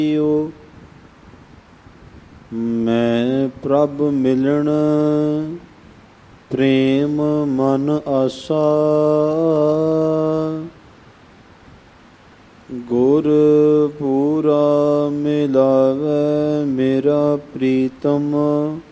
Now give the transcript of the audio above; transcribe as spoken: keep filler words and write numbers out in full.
ਮੈਂ ਪ੍ਰਭ ਮਿਲਣ ਪ੍ਰੇਮ ਮਨ ਆਸਾ। ਗੁਰ ਪੂਰਾ ਮਿਲਾਵੇ ਮੇਰਾ ਪ੍ਰੀਤਮ